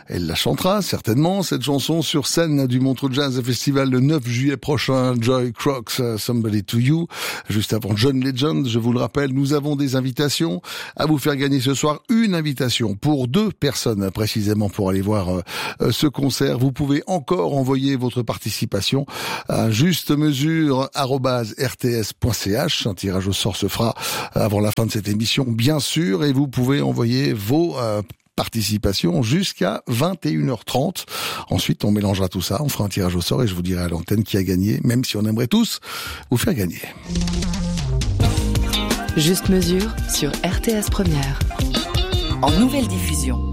Elle la chantera certainement, cette chanson, sur scène du Montreux Jazz Festival le 9 juillet prochain. Joy Crocs, Somebody to You. Juste avant John Legend, je vous le rappelle, nous avons des invitations à vous faire gagner ce soir. Une invitation pour 2 personnes précisément pour aller voir ce concert. Vous pouvez encore envoyer votre participation à justemesure@rts.ch. Un tirage au sort se fera avant la fin de cette émission, bien sûr, et vous pouvez envoyer vos participation jusqu'à 21h30. Ensuite, on mélangera tout ça, on fera un tirage au sort et je vous dirai à l'antenne qui a gagné, même si on aimerait tous vous faire gagner. Juste mesure sur RTS Première. En nouvelle diffusion.